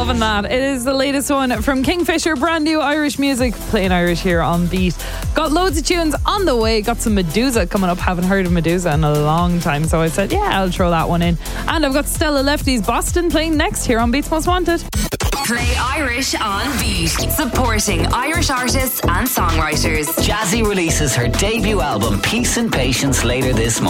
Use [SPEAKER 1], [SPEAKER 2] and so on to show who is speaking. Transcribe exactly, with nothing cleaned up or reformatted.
[SPEAKER 1] Loving that. It is the latest one from Kingfisher, brand new Irish music, playing Irish here on Beat. Got loads of tunes on the way. Got some Medusa coming up. Haven't heard of Medusa in a long time, so I said, yeah, I'll throw that one in. And I've got Stella Lefty's Boston playing next here on Beat's Most Wanted.
[SPEAKER 2] Play Irish on Beat, supporting Irish artists and songwriters.
[SPEAKER 3] Jazzy releases her debut album Peace and Patience later this month.